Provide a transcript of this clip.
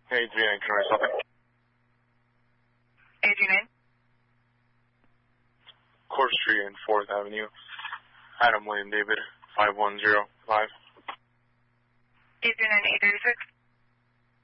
Hey, 39, can I stop it? 839. Court Street and 4th Avenue. Adam William David, 510-5. 839-836.